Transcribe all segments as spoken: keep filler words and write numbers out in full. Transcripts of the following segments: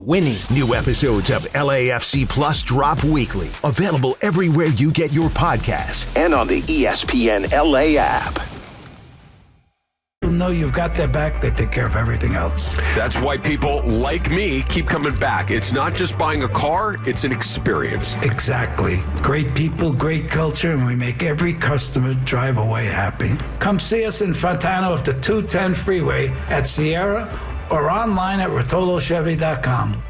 Winning. New episodes of L A F C Plus drop weekly. Available everywhere you get your podcasts and on the E S P N L A app. You know you've got their back, they take care of everything else. That's why people like me keep coming back. It's not just buying a car, it's an experience. Exactly. Great people, great culture, and we make every customer drive away happy. Come see us in Fontana off the two ten freeway at Sierra or online at Rotolo Chevy dot com.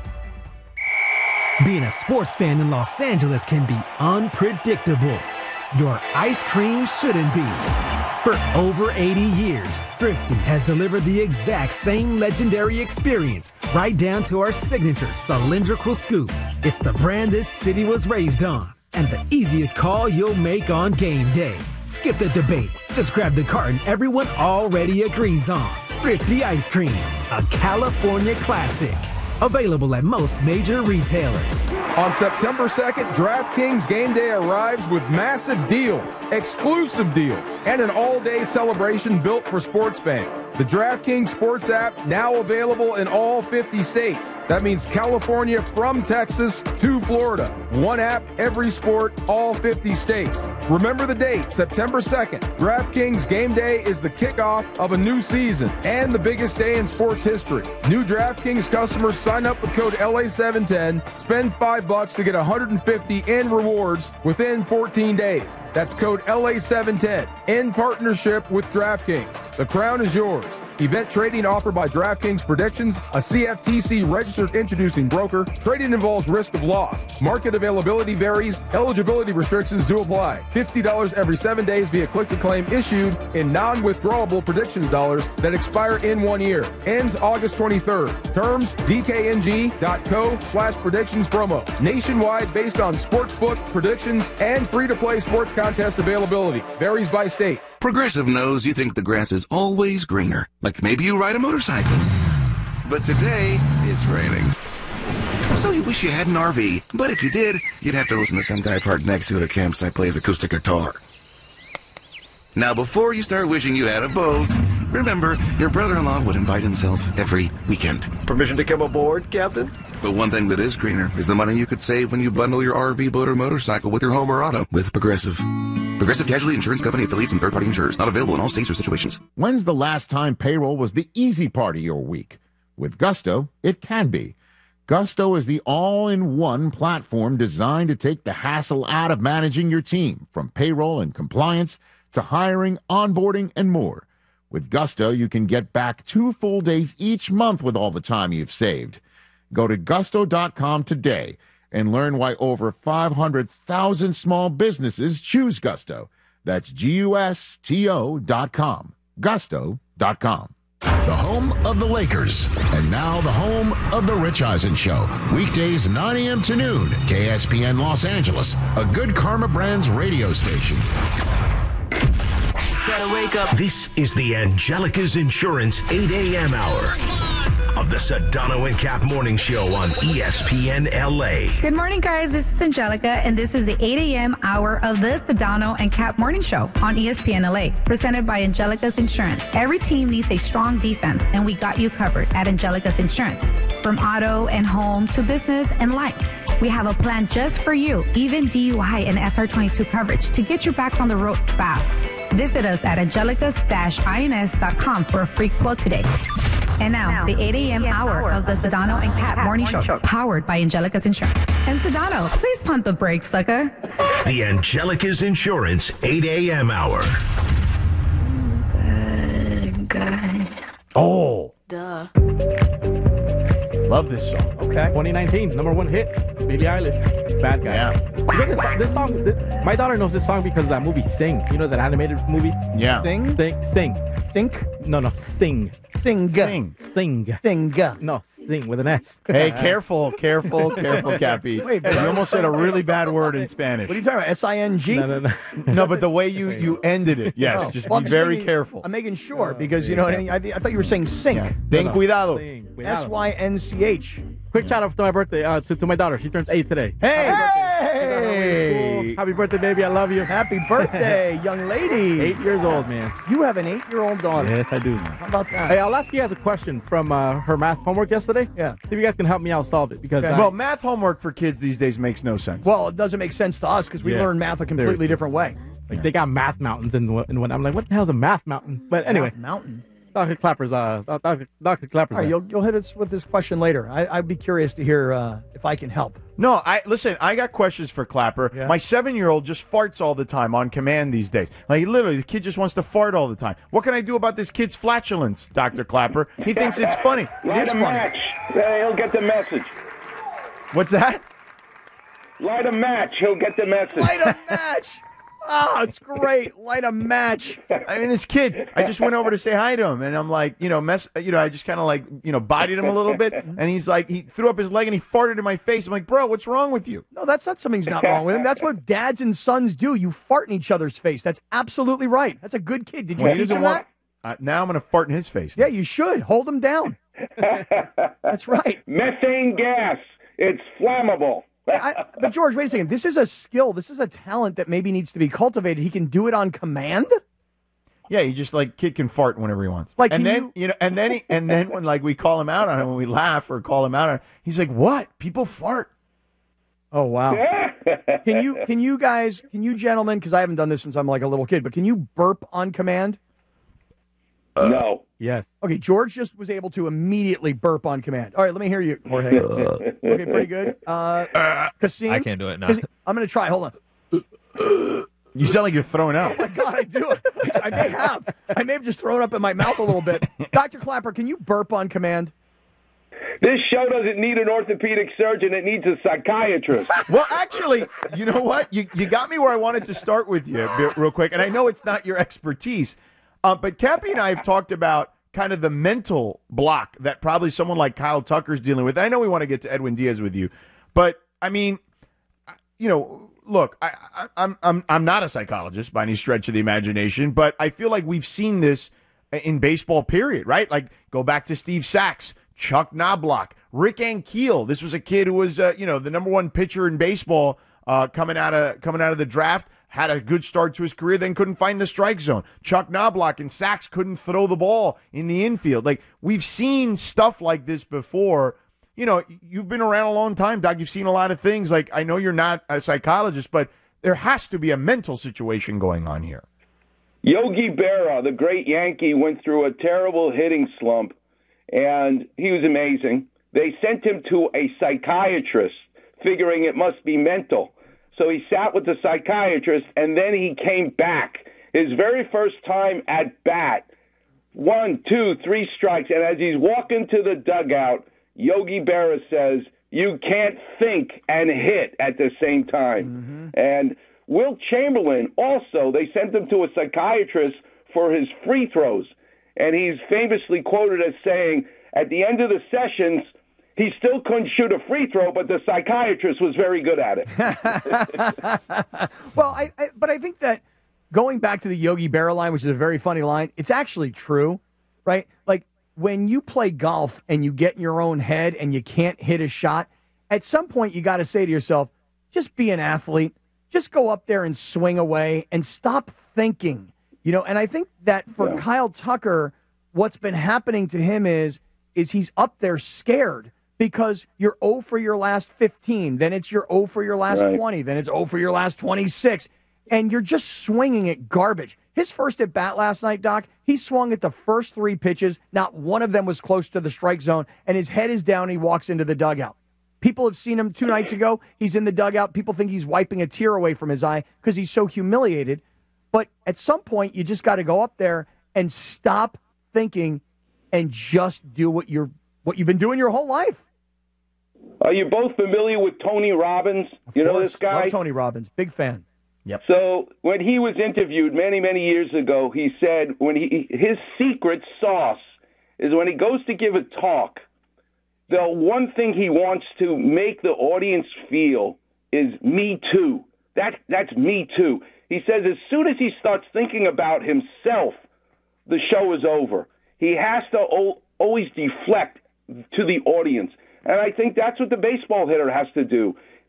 Being a sports fan in Los Angeles can be unpredictable. Your ice cream shouldn't be. For over eighty years, Thrifty has delivered the exact same legendary experience, right down to our signature cylindrical scoop. It's the brand this city was raised on, and the easiest call you'll make on game day. Skip the debate. Just grab the carton everyone already agrees on. Thrifty Ice Cream, a California classic. Available at most major retailers. On September second, DraftKings Game Day arrives with massive deals, exclusive deals, and an all-day celebration built for sports fans. The DraftKings Sports app now available in all fifty states. That means California from Texas to Florida. One app, every sport, all fifty states. Remember the date, September second. DraftKings Game Day is the kickoff of a new season and the biggest day in sports history. New DraftKings customers sign up with code L A seven ten, spend five bucks to get one hundred fifty in rewards within fourteen days. That's code L A seven ten in partnership with DraftKings. The crown is yours. Event trading offered by DraftKings Predictions, a C F T C registered introducing broker. Trading involves risk of loss. Market availability varies. Eligibility restrictions do apply. fifty dollars every seven days via click-to-claim issued in non-withdrawable predictions dollars that expire in one year. Ends August twenty-third. Terms, D K N G dot co slash predictions promo. Nationwide based on sportsbook, predictions, and free-to-play sports contest availability. Varies by state. Progressive knows you think the grass is always greener. Like maybe you ride a motorcycle. But today, it's raining. So you wish you had an R V. But if you did, you'd have to listen to some guy parked next to it at a campsite play his acoustic guitar. Now, before you start wishing you had a boat, remember, your brother-in-law would invite himself every weekend. Permission to come aboard, Captain? But one thing that is greener is the money you could save when you bundle your R V, boat, or motorcycle with your home or auto with Progressive. Progressive Casualty Insurance Company affiliates and third-party insurers. Not available in all states or situations. When's the last time payroll was the easy part of your week? With Gusto, it can be. Gusto is the all-in-one platform designed to take the hassle out of managing your team, from payroll and compliance to hiring, onboarding, and more. With Gusto, you can get back two full days each month with all the time you've saved. Go to gusto dot com today and learn why over five hundred thousand small businesses choose Gusto. That's G U S T O dot com. gusto dot com. The home of the Lakers. And now the home of the Rich Eisen Show. Weekdays nine a.m. to noon. K S P N Los Angeles. A Good Karma Brands radio station. Gotta wake up. This is the Angelica's Insurance eight a.m. hour of the Sedano and Cap Morning Show on E S P N L A. Good morning, guys. This is Angelica, and this is the eight a.m. hour of the Sedano and Cap Morning Show on E S P N L A, presented by Angelica's Insurance. Every team needs a strong defense, and we got you covered at Angelica's Insurance. From auto and home to business and life, we have a plan just for you, even D U I and S R twenty-two coverage to get you back on the road fast. Visit us at angelicas dash ins dot com for a free quote today. And now, the eight a.m. hour of the Sedano and Cap Morning Show, powered by Angelica's Insurance. And Sedano, please pump the brakes, sucker. The Angelica's Insurance eight a.m. hour. Good guy. Oh. Duh. Love this song. Okay. twenty nineteen, number one hit. Billie Eilish. Bad Guy. Yeah. You know this, song, this song, this, my daughter knows this song because of that movie Sing. You know that animated movie? Yeah. Sing? Sing. Sing. Think? No, no. Sing. Sing. Sing. Sing. Sing. No, sing with an S. Hey, careful, careful, careful, Cappy. Wait, you almost said a really bad word in Spanish. What are you talking about? S I N G? No, no, no. No, but the way you, you ended it. Yes, Oh. just Well, be I'm very making- careful. I'm making sure because, you know what I mean? I, th- I thought you were saying sink. Yeah. Ten no. cuidado. Sing. S Y N C H. Quick shout out to my birthday, uh, to, to my daughter. She turns eight today. Hey! Hey! Happy birthday, baby. I love you. Happy birthday, young lady. Eight years old, man. You have an eight-year-old daughter. Yes, I do. How about that? Hey, I'll ask you guys a question from uh, her math homework yesterday. Yeah. See if you guys can help me out solve it. Because Okay. I, Well, math homework for kids these days makes no sense. Well, it doesn't make sense to us because we Yeah. learn math a completely Seriously. different way. like, they got math mountains and what, and what. I'm like, what the hell's a math mountain? But anyway, Math mountain. Doctor Clapper's, uh, Doctor Doctor Clapper's. All right, there. you'll, you'll hit us with this question later. I, I'd be curious to hear uh, if I can help. No, I listen. I got questions for Clapper. Yeah. My seven-year-old just farts all the time on command these days. Like literally, the kid just wants to fart all the time. What can I do about this kid's flatulence, Doctor Clapper? He thinks it's funny. It Light is a funny. match. Uh, He'll get the message. What's that? Light a match. He'll get the message. Light a match. Oh, it's great. Light a match. I mean, this kid. I just went over to say hi to him, and I'm like, you know, mess. You know, I just kind of like, you know, bodied him a little bit, and he's like, he threw up his leg and he farted in my face. I'm like, bro, what's wrong with you? No, that's not something's not wrong with him. That's what dads and sons do. You fart in each other's face. That's absolutely right. That's a good kid. Did you Well, he teach doesn't him want- that? Uh, now I'm going to fart in his face. Yeah, you should. Hold him down. That's right. Methane gas. It's flammable. I, but George, wait a second. This is a skill. This is a talent that maybe needs to be cultivated. He can do it on command. Yeah, he just like kid can fart whenever he wants. Like, and can then you... know, and then he, and then when like we call him out on it, when we laugh or call him out on it, he's like, "What? People fart." Oh wow. Can you can you guys can you gentlemen, because I haven't done this since I'm like a little kid, but can you burp on command? No. Yes. Okay, George just was able to immediately burp on command. All right, let me hear you, Jorge. Okay, pretty good. Uh, Kasim? I can't do it, no. Kasim- I'm going to try. Hold on. You sound like you're throwing out. Oh, my God, I do it. I may have. I may have just thrown up in my mouth a little bit. Doctor Clapper, can you burp on command? This show doesn't need an orthopedic surgeon. It needs a psychiatrist. Well, actually, you know what? You you got me where I wanted to start with you bit- real quick, and I know it's not your expertise, uh, but Cappy and I have talked about kind of the mental block that probably someone like Kyle Tucker's dealing with. I know we want to get to Edwin Diaz with you, but I mean, you know, look, I, I, I'm I'm I'm not a psychologist by any stretch of the imagination, but I feel like we've seen this in baseball. Period. Right? Like go back to Steve Sachs, Chuck Knobloch, Rick Ankiel. This was a kid who was uh, you know the number one pitcher in baseball uh, coming out of coming out of the draft. Had a good start to his career, then couldn't find the strike zone. Chuck Knobloch and Sachs couldn't throw the ball in the infield. Like, we've seen stuff like this before. You know, you've been around a long time, Doc. You've seen a lot of things. Like, I know you're not a psychologist, but there has to be a mental situation going on here. Yogi Berra, the great Yankee, went through a terrible hitting slump, and he was amazing. They sent him to a psychiatrist, figuring it must be mental. So he sat with the psychiatrist, and then he came back. His very first time at bat, one, two, three strikes. And as he's walking to the dugout, Yogi Berra says, you can't think and hit at the same time. Mm-hmm. And Wilt Chamberlain also, they sent him to a psychiatrist for his free throws. And he's famously quoted as saying, at the end of the sessions, he still couldn't shoot a free throw, but the psychiatrist was very good at it. Well, I, I but I think that going back to the Yogi Berra line, which is a very funny line, it's actually true, right? Like when you play golf and you get in your own head and you can't hit a shot, at some point you got to say to yourself, just be an athlete. Just go up there and swing away and stop thinking. You know, and I think that for yeah. Kyle Tucker, what's been happening to him is is he's up there scared. Because you're zero for your last fifteen, then it's you're zero for your last right. twenty, then it's zero for your last twenty-six, and you're just swinging at garbage. His first at bat last night, Doc, he swung at the first three pitches. Not one of them was close to the strike zone, and his head is down. And he walks into the dugout. People have seen him two nights ago. He's in the dugout. People think he's wiping a tear away from his eye because he's so humiliated. But at some point, you just got to go up there and stop thinking and just do what you're what you've been doing your whole life. Are you both familiar with Tony Robbins? Of you course. know this guy? Love Tony Robbins. Big fan. Yep. So when he was interviewed many, many years ago, he said when he his secret sauce is when he goes to give a talk, the one thing he wants to make the audience feel is me too. That, that's me too. He says as soon as he starts thinking about himself, the show is over. He has to o- always deflect to the audience. And I think that's what the baseball hitter has to do.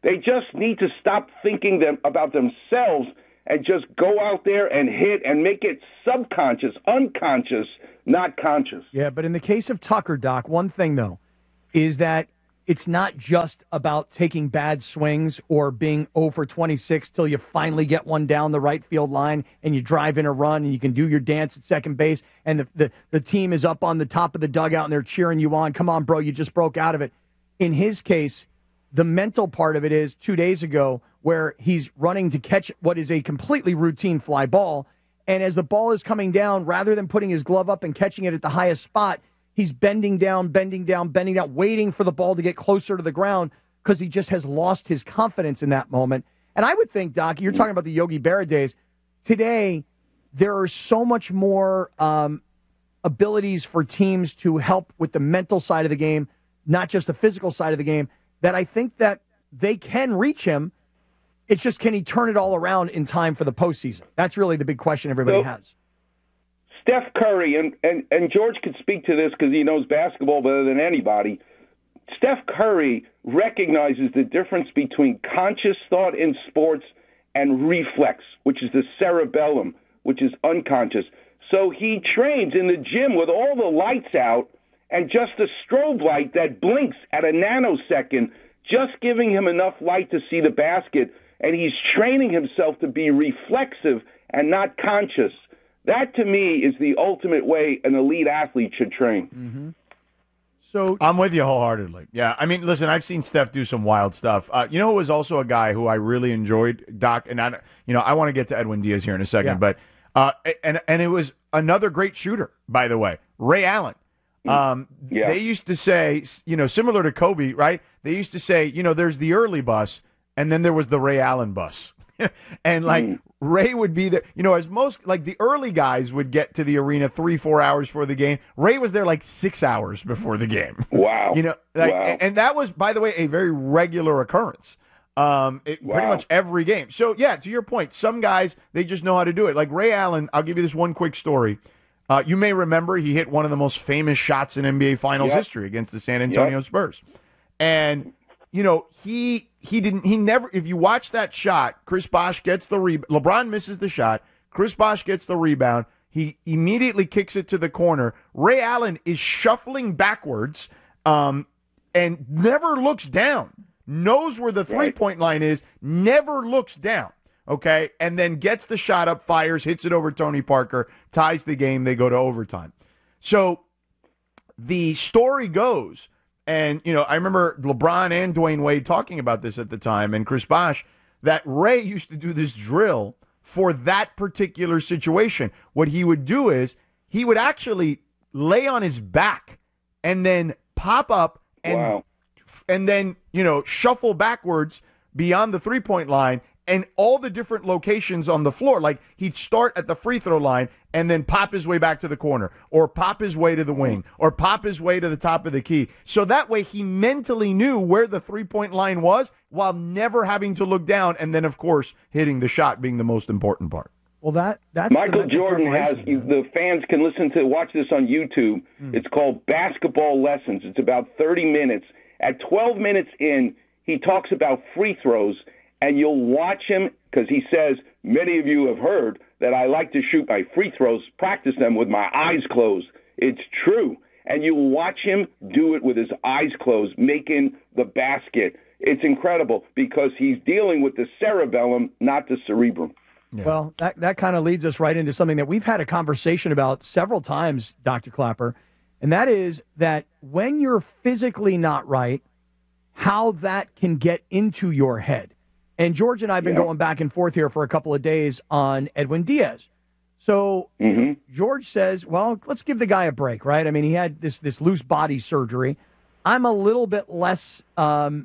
They just need to stop thinking them about themselves and just go out there and hit and make it subconscious, unconscious, not conscious. Yeah, but in the case of Tucker, Doc, one thing, though, is that it's not just about taking bad swings or being oh for twenty-six till you finally get one down the right field line and you drive in a run and you can do your dance at second base and the, the, the team is up on the top of the dugout and they're cheering you on. Come on, bro, you just broke out of it. In his case, the mental part of it is two days ago where he's running to catch what is a completely routine fly ball, and as the ball is coming down, rather than putting his glove up and catching it at the highest spot, he's bending down, bending down, bending down, waiting for the ball to get closer to the ground because he just has lost his confidence in that moment. And I would think, Doc, you're talking about the Yogi Berra days. Today, there are so much more um, abilities for teams to help with the mental side of the game, not just the physical side of the game, that I think that they can reach him. It's just, can he turn it all around in time for the postseason? That's really the big question everybody So- has. Steph Curry, and, and, and George could speak to this because he knows basketball better than anybody. Steph Curry recognizes the difference between conscious thought in sports and reflex, which is the cerebellum, which is unconscious. So he trains in the gym with all the lights out and just a strobe light that blinks at a nanosecond, just giving him enough light to see the basket, and he's training himself to be reflexive and not conscious. That, to me, is the ultimate way an elite athlete should train. Mm-hmm. So I'm with you wholeheartedly. Yeah, I mean, listen, I've seen Steph do some wild stuff. Uh, you know who was also a guy who I really enjoyed, Doc, and I, you know, I want to get to Edwin Diaz here in a second, Yeah. but uh, and and it was another great shooter, by the way, Ray Allen. Um, Yeah. They used to say, you know, similar to Kobe, right? They used to say, you know, there's the early bus, and then there was the Ray Allen bus. And, like, Mm. Ray would be there. You know, as most, like, the early guys would get to the arena three, four hours before the game. Ray was there, like, six hours before the game. Wow. You know, like, Wow. and that was, by the way, a very regular occurrence. Um, it, Pretty Wow. much every game. So, yeah, to your point, some guys, they just know how to do it. Like Ray Allen, I'll give you this one quick story. Uh, you may remember he hit one of the most famous shots in N B A Finals Yep. history against the San Antonio Yep. Spurs. And, you know, he he didn't, he never, if you watch that shot, Chris Bosh gets the rebound. LeBron misses the shot. Chris Bosh gets the rebound. He immediately kicks it to the corner. Ray Allen is shuffling backwards um, and never looks down. Knows where the three-point line is, never looks down. Okay, and then gets the shot up, fires, hits it over Tony Parker, ties the game, they go to overtime. So the story goes, and, you know, I remember LeBron and Dwayne Wade talking about this at the time, and Chris Bosh, that Ray used to do this drill for that particular situation. What he would do is he would actually lay on his back and then pop up and Wow. and then, you know, shuffle backwards beyond the three-point line and all the different locations on the floor. Like, he'd start at the free throw line and then pop his way back to the corner, or pop his way to the wing, or pop his way to the top of the key. So that way he mentally knew where the three-point line was while never having to look down, and then, of course, hitting the shot being the most important part. Well, that that's Michael the mental Jordan has, preparation, the fans can listen to, watch this on YouTube. Mm. It's called Basketball Lessons. It's about thirty minutes. At twelve minutes in, he talks about free throws, and you'll watch him, because he says, many of you have heard that I like to shoot my free throws, practice them with my eyes closed. It's true. And you watch him do it with his eyes closed, making the basket. It's incredible because he's dealing with the cerebellum, not the cerebrum. Yeah. Well, that, that kind of leads us right into something that we've had a conversation about several times, Doctor Clapper, and that is that when you're physically not right, how that can get into your head. And George and I have been Yeah. going back and forth here for a couple of days on Edwin Diaz. So Mhm. George says, well, let's give the guy a break, right? I mean, he had this this loose body surgery. I'm a little bit less um,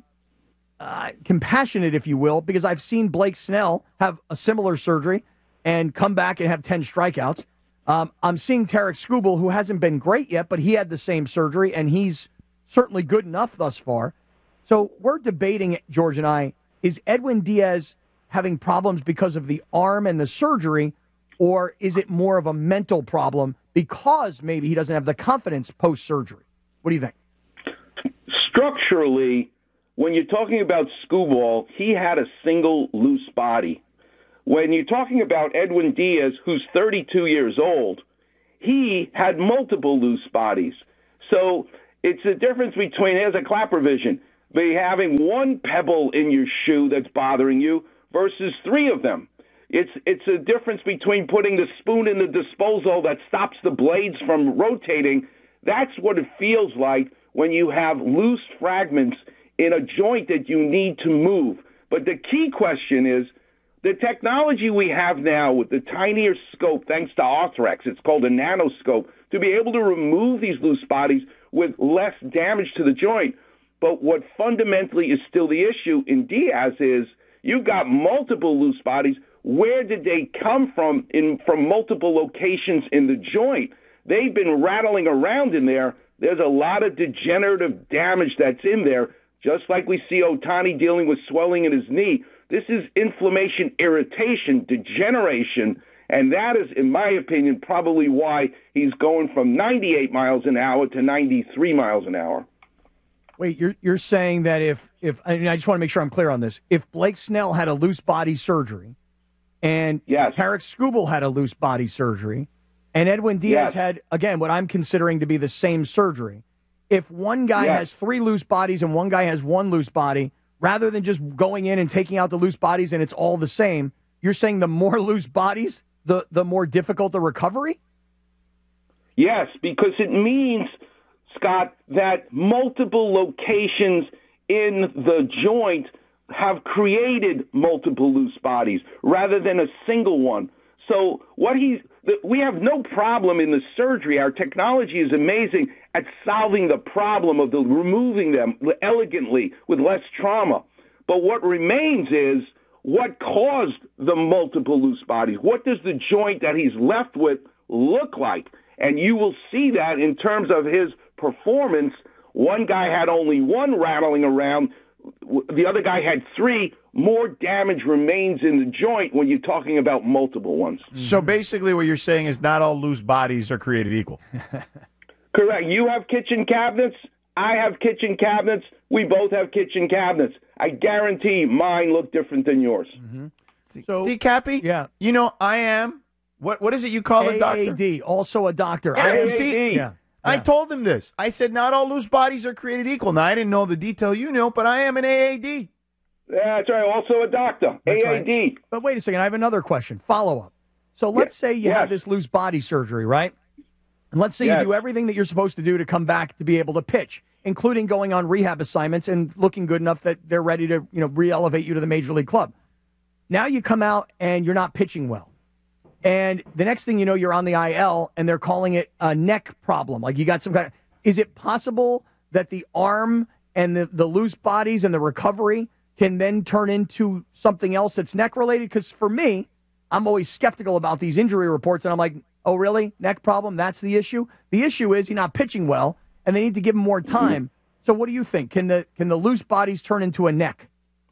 uh, compassionate, if you will, because I've seen Blake Snell have a similar surgery and come back and have ten strikeouts. Um, I'm seeing Tarek Skubal, who hasn't been great yet, but he had the same surgery, and he's certainly good enough thus far. So we're debating, George and I, is Edwin Diaz having problems because of the arm and the surgery, or is it more of a mental problem because maybe he doesn't have the confidence post-surgery? What do you think? Structurally, when you're talking about Skubal, he had a single loose body. When you're talking about Edwin Diaz, who's thirty-two years old, he had multiple loose bodies. So it's the difference between, here's a Clapper vision, be having one pebble in your shoe that's bothering you versus three of them. It's it's a difference between putting the spoon in the disposal that stops the blades from rotating. That's what it feels like when you have loose fragments in a joint that you need to move. But the key question is, the technology we have now with the tinier scope, thanks to Arthrex, it's called a nanoscope, to be able to remove these loose bodies with less damage to the joint. But what fundamentally is still the issue in Diaz is you've got multiple loose bodies. Where did they come from in from multiple locations in the joint? They've been rattling around in there. There's a lot of degenerative damage that's in there, just like we see Ohtani dealing with swelling in his knee. This is inflammation, irritation, degeneration, and that is, in my opinion, probably why he's going from ninety-eight miles an hour to ninety-three miles an hour. Wait, you're you're saying that if, if I, mean, I just want to make sure I'm clear on this. If Blake Snell had a loose body surgery, and yes. Tarek Skubal had a loose body surgery, and Edwin Diaz yes. had, again, what I'm considering to be the same surgery, if one guy yes. has three loose bodies and one guy has one loose body, rather than just going in and taking out the loose bodies and it's all the same, you're saying the more loose bodies, the, the more difficult the recovery? Yes, because it means, Scott, that multiple locations in the joint have created multiple loose bodies rather than a single one. So what he, we have no problem in the surgery. Our technology is amazing at solving the problem of the removing them elegantly with less trauma. But what remains is what caused the multiple loose bodies. What does the joint that he's left with look like? And you will see that in terms of his performance. One guy had only one rattling around. The other guy had three. More damage remains in the joint when you're talking about multiple ones. So basically what you're saying is not all loose bodies are created equal. Correct. You have kitchen cabinets. I have kitchen cabinets. We both have kitchen cabinets. I guarantee mine look different than yours. Mm-hmm. So, See, Cappy? Yeah. You know, I am, what what is it you call a doctor? A A D, also a doctor. Yeah, I am, see, yeah. I Yeah. told him this. I said not all loose bodies are created equal. Now, I didn't know the detail you know, but I am an A A D. That's right. Also a doctor. That's A A D. right. But wait a second. I have another question. Follow up. So let's Yes. say you Yes. have this loose body surgery, right? And let's say Yes. you do everything that you're supposed to do to come back to be able to pitch, including going on rehab assignments and looking good enough that they're ready to, you know, re-elevate you to the major league club. Now you come out and you're not pitching well. And the next thing you know, you're on the I L and they're calling it a neck problem. Like you got some kind of, is it possible that the arm and the, the loose bodies and the recovery can then turn into something else that's neck related? Because for me, I'm always skeptical about these injury reports. And I'm like, oh, really? Neck problem? That's the issue? The issue is you're not pitching well and they need to give him more time. So what do you think? Can the, can the loose bodies turn into a neck?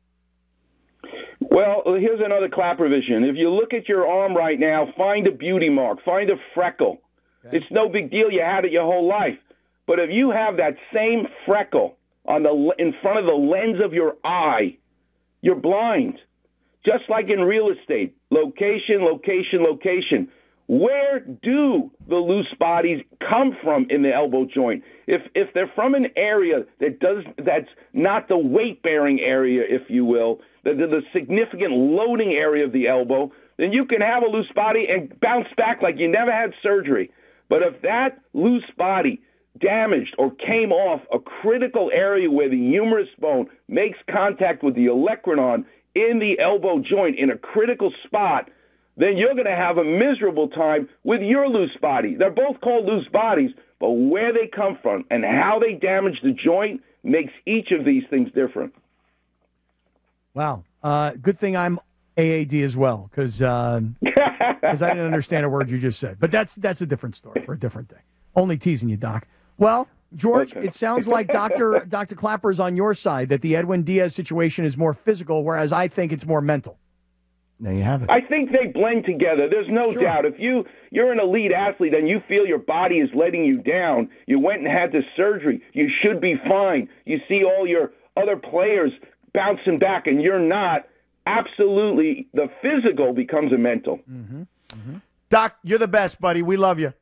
Well, here's another Clapper vision. If you look at your arm right now, find a beauty mark, find a freckle. Okay. It's no big deal. You had it your whole life. But if you have that same freckle on the in front of the lens of your eye, you're blind. Just like in real estate, location, location, location. Where do the loose bodies come from in the elbow joint? If if they're from an area that does that's not the weight-bearing area, if you will, the, the, the significant loading area of the elbow, then you can have a loose body and bounce back like you never had surgery. But if that loose body damaged or came off a critical area where the humerus bone makes contact with the olecranon in the elbow joint in a critical spot, then you're going to have a miserable time with your loose body. They're both called loose bodies, but where they come from and how they damage the joint makes each of these things different. Wow. Uh, good thing I'm A A D as well, because uh, I didn't understand a word you just said. But that's that's a different story for a different day. Only teasing you, Doc. Well, George, okay. It sounds like Doctor Doctor Clapper is on your side, that the Edwin Diaz situation is more physical, whereas I think it's more mental. There you have it. I think they blend together. There's no Sure. doubt. If you, you're an elite athlete and you feel your body is letting you down, you went and had the surgery, you should be fine. You see all your other players bouncing back and you're not, absolutely the physical becomes a mental. Mm-hmm. Mm-hmm. Doc, you're the best, buddy. We love you.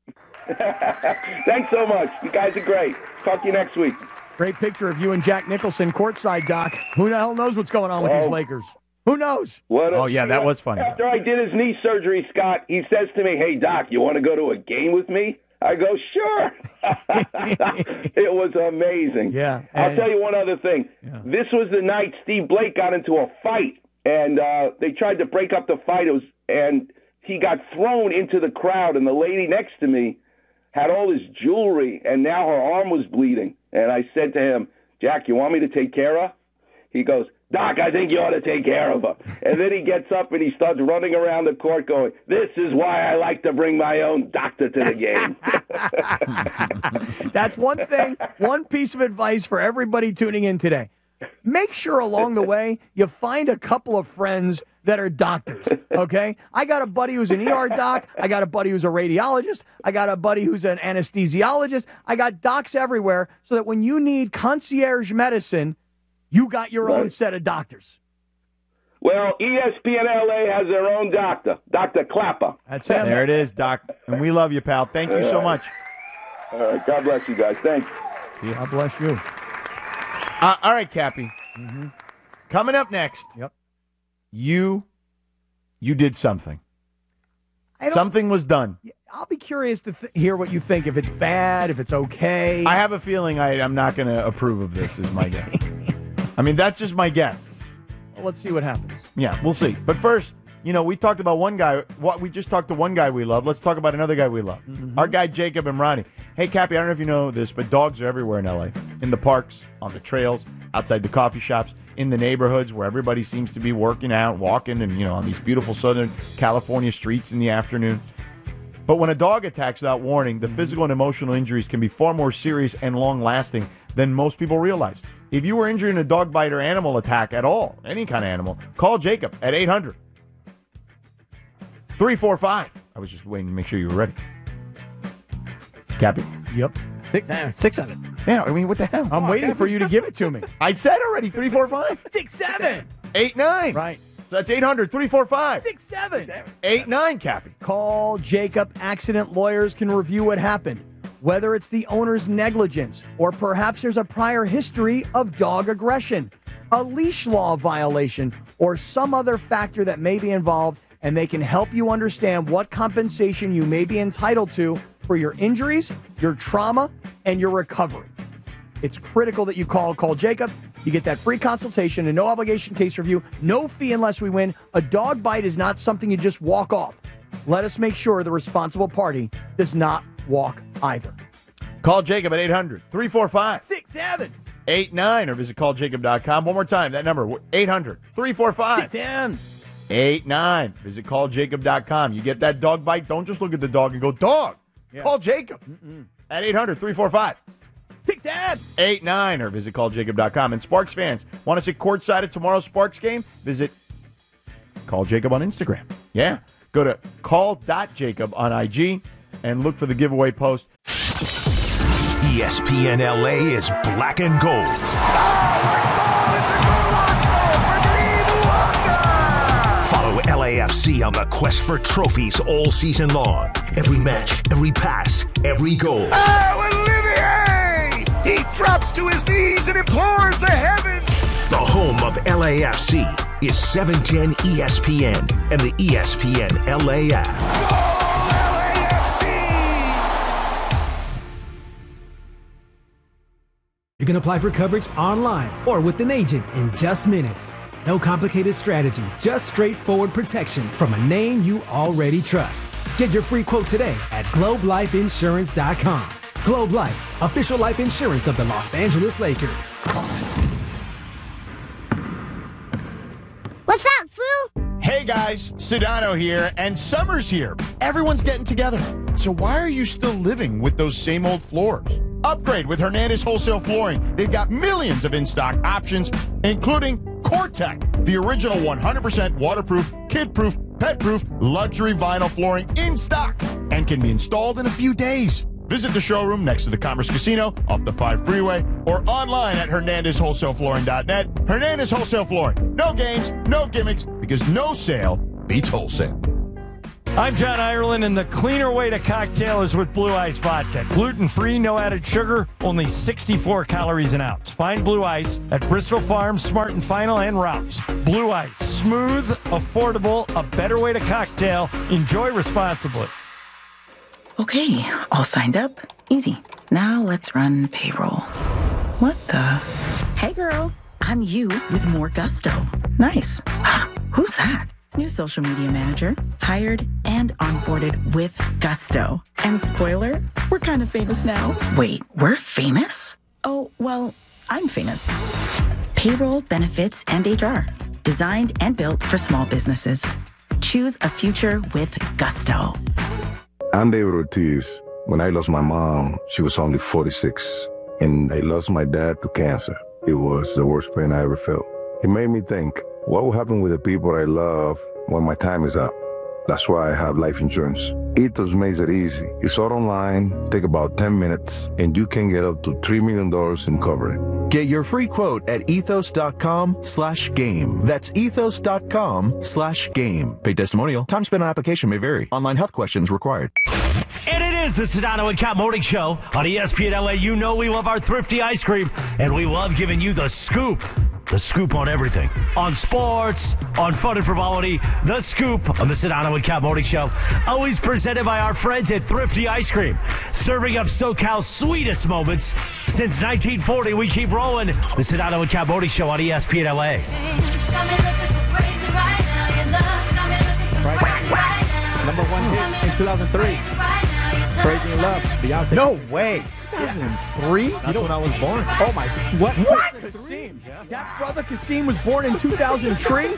Thanks so much. You guys are great. Talk to you next week. Great picture of you and Jack Nicholson courtside, Doc. Who the hell knows what's going on with Oh. these Lakers? Who knows? What a- Oh, yeah, that was funny. After I did his knee surgery, Scott, he says to me, "Hey, Doc, you want to go to a game with me?" I go, "Sure." It was amazing. Yeah. I'll and- tell you one other thing. Yeah. This was the night Steve Blake got into a fight, and uh, they tried to break up the fight. It was, and he got thrown into the crowd, and the lady next to me had all his jewelry, and now her arm was bleeding. And I said to him, "Jack, you want me to take care of her?" He goes, "Doc, I think you ought to take care of her." And then he gets up and he starts running around the court going, "This is why I like to bring my own doctor to the game." That's one thing, one piece of advice for everybody tuning in today. Make sure along the way you find a couple of friends that are doctors, okay? I got a buddy who's an E R doc. I got a buddy who's a radiologist. I got a buddy who's an anesthesiologist. I got docs everywhere so that when you need concierge medicine, you got your own set of doctors. Well, E S P N L A has their own doctor, Doctor Clapper. That's him. There it is, Doc. And we love you, pal. Thank you so much. All right, God bless you guys. Thanks. See, God bless you. Uh, all right, Cappy. Mm-hmm. Coming up next. Yep. You, you did something. I don't- Something was done. I'll be curious to th- hear what you think. If it's bad, if it's okay. I have a feeling I, I'm not going to approve of this, is my guess. I mean, that's just my guess. Well, let's see what happens. Yeah, we'll see. But first, you know, we talked about one guy. What we just talked to one guy we love. Let's talk about another guy we love. Mm-hmm. Our guy Jacob Emrani. Hey, Cappy, I don't know if you know this, but dogs are everywhere in L A. In the parks, on the trails, outside the coffee shops, in the neighborhoods where everybody seems to be working out, walking, and you know, on these beautiful Southern California streets in the afternoon. But when a dog attacks without warning, the physical and emotional injuries can be far more serious and long-lasting than most people realize. If you were injured in a dog bite or animal attack at all, any kind of animal, call Jacob at eight hundred, three four five. I was just waiting to make sure you were ready. Cappy? Yep. Six, seven. Six, seven. Yeah, I mean, what the hell? I'm waiting for you to give it to me. I said already, three four five. Six, seven. eight nine. Right. So that's eight hundred, three four five. Six, seven. eight nine, Cappy. Call Jacob. Accident lawyers can review what happened. Whether it's the owner's negligence or perhaps there's a prior history of dog aggression, a leash law violation, or some other factor that may be involved, and they can help you understand what compensation you may be entitled to for your injuries, your trauma, and your recovery. It's critical that you call. Call Jacob. You get that free consultation and no obligation case review, no fee unless we win. A dog bite is not something you just walk off. Let us make sure the responsible party does not walk either. Call Jacob at eight hundred, three four five. Six, seven. eight nine or visit call jacob dot com. One more time, that number, eight hundred, three four five. ten. eight nine. Visit call jacob dot com. You get that dog bite, don't just look at the dog and go, dog. Yeah. Call Jacob Mm-mm. at eight hundred, three four five. Six, seven. eight nine or visit call jacob dot com. And Sparks fans, want to sit courtside at tomorrow's Sparks game? Visit Call Jacob on Instagram. Yeah. Go to call dot jacob on I G and look for the giveaway post. E S P N L A is black and gold. Follow L A F C on the quest for trophies all season long. Every match, every pass, every goal. Oh, Olivier! He drops to his knees and implores the heavens. The home of L A F C is seven ten E S P N and the E S P N L A app. You can apply for coverage online or with an agent in just minutes. No complicated strategy, just straightforward protection from a name you already trust. Get your free quote today at globe life insurance dot com. Globe Life, official life insurance of the Los Angeles Lakers. What's up, Foo? Hey guys, Sedano here, and summer's here. Everyone's getting together. So why are you still living with those same old floors? Upgrade with Hernandez Wholesale Flooring. They've got millions of in-stock options, including CoreTech, the original one hundred percent waterproof, kid-proof, pet-proof, luxury vinyl flooring in stock and can be installed in a few days. Visit the showroom next to the Commerce Casino off the five freeway or online at Hernandez Wholesale Flooring dot net. Hernandez Wholesale Flooring. No games, no gimmicks, because no sale beats wholesale. I'm John Ireland, and the cleaner way to cocktail is with Blue Ice Vodka. Gluten-free, no added sugar, only sixty-four calories an ounce. Find Blue Ice at Bristol Farms, Smart and Final, and Ralph's. Blue Ice, smooth, affordable, a better way to cocktail. Enjoy responsibly. Okay, all signed up. Easy. Now let's run payroll. What the? Hey girl, I'm you with more gusto. Nice. Who's that? New social media manager, hired and onboarded with gusto. And spoiler, we're kind of famous now. Wait, we're famous? Oh, well, I'm famous. Payroll, benefits, and H R. Designed and built for small businesses. Choose a future with gusto. I'm David Ortiz. When I lost my mom, she was only forty-six. And I lost my dad to cancer. It was the worst pain I ever felt. It made me think, what will happen with the people I love when my time is up? That's why I have life insurance. Ethos makes it easy. It's all online, take about ten minutes, and you can get up to three million dollars in coverage. Get your free quote at ethos.com slash game. That's ethos.com slash game. Paid testimonial. Time spent on application may vary. Online health questions required. And it is the Sedano and Cat Morning Show on E S P N L A. You know we love our thrifty ice cream, and we love giving you the scoop. The scoop on everything. On sports, on fun and frivolity. The scoop on the Sedano and Cat Morning Show. Always presented by our friends at Thrifty Ice Cream. Serving up SoCal's sweetest moments. Since nineteen forty, we keep rolling. The Sedano and Cat Morning Show on E S P N L A. Right. Number one hit in two thousand three. Crazy Love, Beyonce. No way. two thousand three? That's when I was born. Oh my! What? What? Kasim. That brother Kasim was born in two thousand three.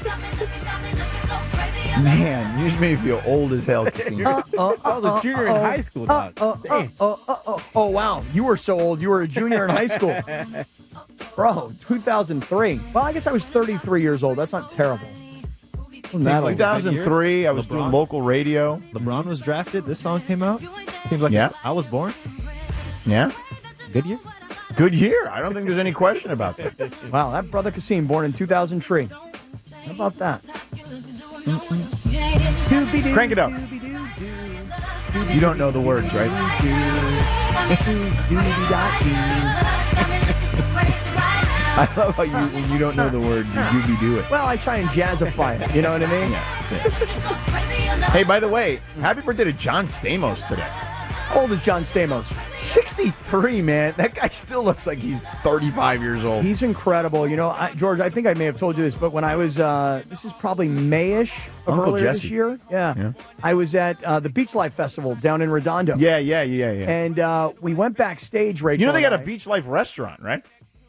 Man, you just made me feel old as hell, Kasim. Uh, uh, I was a junior in high school, dog. Uh, uh, uh, uh, uh, oh wow, you were so old. You were a junior in high school, bro. two thousand three. Well, I guess I was thirty-three years old. That's not terrible. two thousand three, I was doing local radio. LeBron was drafted. This song came out. Seems like yeah. I was born. Yeah. Good year. Good year. I don't think there's any question about that. Wow, that brother Kasim, born in two thousand three. How about that? Crank it up. You don't know the words, right? I love how you, when you don't know the word, you doobie do it. Well, I try and jazzify it. You know what I mean? Yeah, yeah. Hey, by the way, happy birthday to John Stamos today. How old is John Stamos? sixty-three, man. That guy still looks like he's thirty-five years old. He's incredible. You know, I, George, I think I may have told you this, but when I was, uh, this is probably May-ish of Uncle earlier Jesse. this year. Yeah. Yeah. I was at uh, the Beach Life Festival down in Redondo. Yeah, yeah, yeah, yeah. And uh, we went backstage, Rachel. You know they got and a I. Beach Life restaurant, right?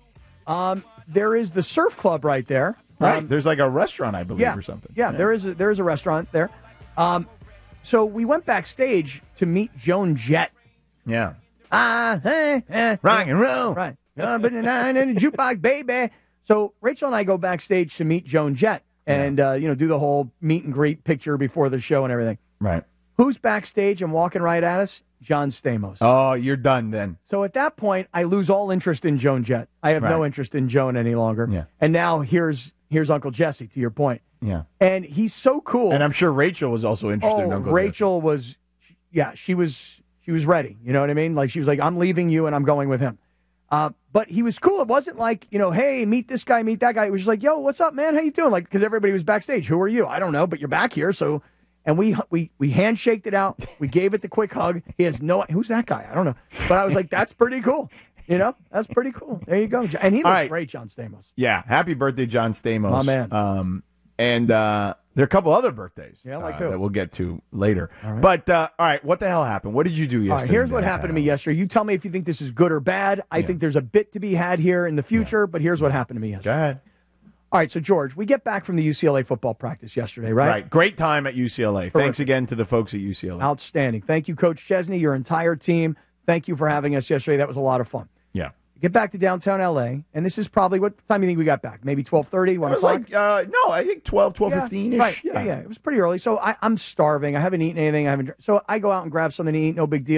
Um, there is the surf club right there. Right. Um, There's like a restaurant, I believe, yeah, or something. Yeah, there is a, there is a restaurant there. Um, so we went backstage to meet Joan Jett. Yeah. Ah, hey, eh, Rock and roll. Right. Uh, but nine and a jukebox, baby. So Rachel and I go backstage to meet Joan Jett and, uh, you know, do the whole meet and greet picture before the show and everything. Right. Who's backstage and walking right at us? John Stamos. Oh, you're done then. So at that point, I lose all interest in Joan Jett. I have no Right. interest in Joan any longer. Yeah. And now here's here's Uncle Jesse, to your point. Yeah. And he's so cool. And I'm sure Rachel was also interested oh, in Uncle Rachel was, yeah, she was she was ready. You know what I mean? Like she was like, I'm leaving you and I'm going with him. Uh, but he was cool. It wasn't like, you know, hey, meet this guy, meet that guy. It was just like, yo, what's up, man? How you doing? Like, because everybody was backstage. Who are you? I don't know, but you're back here, so. And we we we handshaked it out. We gave it the quick hug. He has no. Who's that guy? I don't know. But I was like, that's pretty cool. You know, that's pretty cool. There you go. And he looks All right. great, John Stamos. Yeah. Happy birthday, John Stamos. My man. Um, and uh, there are a couple other birthdays Yeah, like uh, who? that we'll get to later. All right. But, uh, all right, what the hell happened? What did you do yesterday? All right, here's what happened to me yesterday. You tell me if you think this is good or bad. I think there's a bit to be had here in the future, but here's what happened to me yesterday. Go ahead. All right, so George, we get back from the U C L A football practice yesterday, right? Right. Great time at U C L A. Thanks Terrific. again to the folks at U C L A. Outstanding. Thank you, Coach Chesney, your entire team. Thank you for having us yesterday. That was a lot of fun. Yeah. Get back to downtown L A, and this is probably, what time do you think we got back? Maybe twelve thirty, one It was o'clock? like, uh, no, I think twelve, twelve fifteen-ish. Right, yeah. yeah, It was pretty early. So I, I'm starving. I haven't eaten anything. I haven't. So I go out and grab something to eat. No big deal.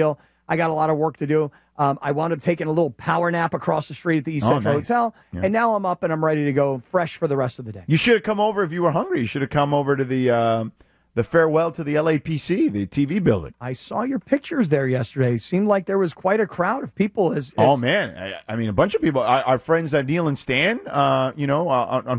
I got a lot of work to do. Um, I wound up taking a little power nap across the street at the East Oh, Central nice. Hotel, Yeah. and now I'm up and I'm ready to go fresh for the rest of the day. You should have come over if you were hungry. You should have come over to the uh, the farewell to the L A P C, the T V building. I saw your pictures there yesterday. It seemed like there was quite a crowd of people. As, as Oh man, I, I mean, a bunch of people. Our, our friends uh, Neil and Stan, uh, you know, uh, on, on